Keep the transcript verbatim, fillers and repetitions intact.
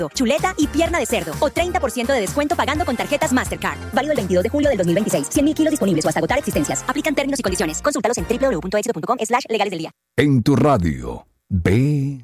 chuleta y pierna de cerdo. O treinta por ciento de descuento pagando con tarjetas Mastercard. Válido el veintidós de julio del dos mil veintiséis. cien mil kilos disponibles o hasta agotar existencias. Aplican términos y condiciones. Consultalos en doble u doble u doble u punto éxito punto com slash legales del día. En tu radio, ve